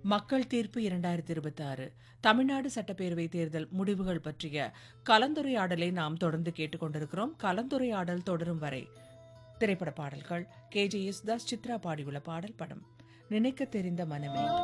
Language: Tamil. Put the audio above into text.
மக்கள் தீர்ப்பு 2026 தமிழ்நாடு சட்டப்பேரவை தேர்தல் முடிவுகள் பற்றிய கலந்துரையாடலை நாம் தொடர்ந்து கேட்டுக்கொண்டிருக்கிறோம். கலந்துரையாடல் தொடரும் வரை திரைப்பட பாடல்கள் KJ யேசுதாஸ் சித்ரா பாடியுள்ள பாடல் படம் நினைக்க தெரிந்த மனமே.